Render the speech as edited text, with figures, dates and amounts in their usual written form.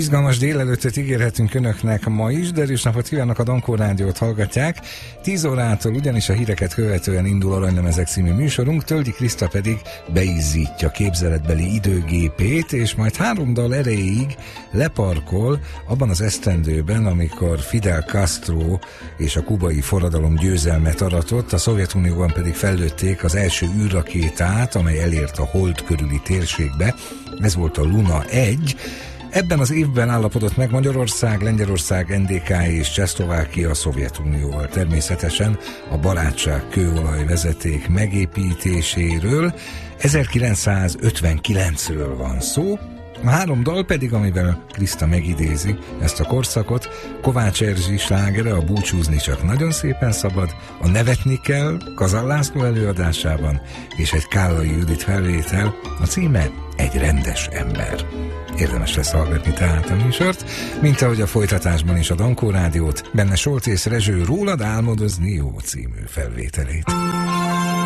Izgalmas délelőttöt ígérhetünk önöknek ma is, de erős napot kívánok, a Dankó Rádiót hallgatják. 10 órától ugyanis a híreket követően indul Aranylemezek című műsorunk, Töldi Kriszta pedig beizzítja képzeletbeli időgépét, és majd 3 dal erejéig leparkol abban az esztendőben, amikor Fidel Castro és a kubai forradalom győzelmet aratott, a Szovjetunióban pedig fellőtték az első űrrakétát, amely elért a hold körüli térségbe. Ez volt a Luna 1. Ebben az évben állapodott meg Magyarország, Lengyelország, NDK és Csehszlovákia a Szovjetunióval. Természetesen a barátság kőolajvezeték megépítéséről, 1959-ről van szó. A 3 dal pedig, amivel Kriszta megidézi ezt a korszakot, Kovács Erzsi slágere, a Búcsúzni csak nagyon szépen szabad, a Nevetni kell Kazan László előadásában, és egy Kállai Judit felvétel, a címe Egy rendes ember. Érdemes lesz hallgatni tehát a műsort, mint ahogy a folytatásban is a Dankó Rádiót, benne Soltész Rezső Rólad álmodozni jó című felvételét.